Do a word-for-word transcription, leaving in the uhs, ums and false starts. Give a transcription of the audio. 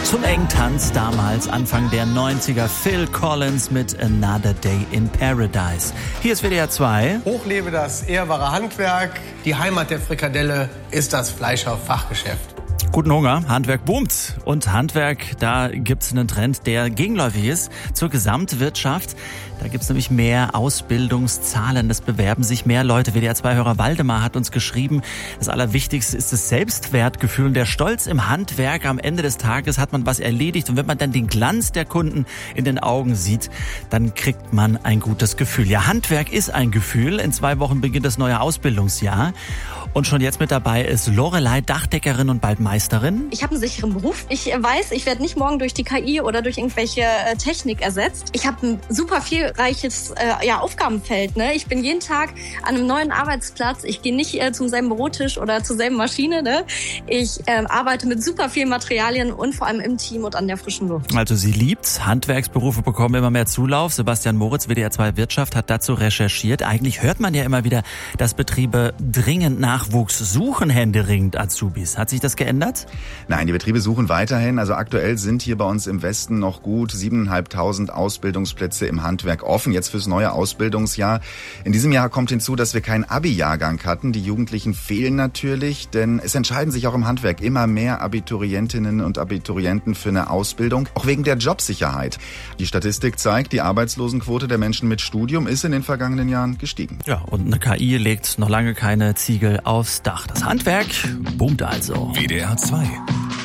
Zum Engtanz damals, Anfang der neunziger, Phil Collins mit Another Day in Paradise. Hier ist W D R zwei. Hochlebe das ehrbare Handwerk. Die Heimat der Frikadelle ist das Fleischer Fachgeschäft. Guten Hunger, Handwerk boomt. Und Handwerk, da gibt's einen Trend, der gegenläufig ist zur Gesamtwirtschaft. Da gibt's nämlich mehr Ausbildungszahlen, es bewerben sich mehr Leute. W D R zwei-Hörer Waldemar hat uns geschrieben, das Allerwichtigste ist das Selbstwertgefühl und der Stolz im Handwerk. Am Ende des Tages hat man was erledigt und wenn man dann den Glanz der Kunden in den Augen sieht, dann kriegt man ein gutes Gefühl. Ja, Handwerk ist ein Gefühl. In zwei Wochen beginnt das neue Ausbildungsjahr. Und schon jetzt mit dabei ist Lorelei, Dachdeckerin und bald Meisterin. Ich habe einen sicheren Beruf. Ich weiß, ich werde nicht morgen durch die K I oder durch irgendwelche äh, Technik ersetzt. Ich habe ein super vielreiches äh, ja, Aufgabenfeld. Ne? Ich bin jeden Tag an einem neuen Arbeitsplatz. Ich gehe nicht äh, zum selben Bürotisch oder zur selben Maschine. Ne? Ich äh, arbeite mit super vielen Materialien und vor allem im Team und an der frischen Luft. Also sie liebt's. Handwerksberufe bekommen immer mehr Zulauf. Sebastian Moritz, W D R zwei Wirtschaft, hat dazu recherchiert. Eigentlich hört man ja immer wieder, dass Betriebe dringend Nachwuchs suchen, händeringend Azubis. Hat sich das geändert? Nein, die Betriebe suchen weiterhin. Also aktuell sind hier bei uns im Westen noch gut siebeneinhalbtausend Ausbildungsplätze im Handwerk offen, jetzt fürs neue Ausbildungsjahr. In diesem Jahr kommt hinzu, dass wir keinen Abi-Jahrgang hatten. Die Jugendlichen fehlen natürlich, denn es entscheiden sich auch im Handwerk immer mehr Abiturientinnen und Abiturienten für eine Ausbildung, auch wegen der Jobsicherheit. Die Statistik zeigt, die Arbeitslosenquote der Menschen mit Studium ist in den vergangenen Jahren gestiegen. Ja, und eine K I legt noch lange keine Ziegel aufs Dach. Das Handwerk boomt also. W D R zwei.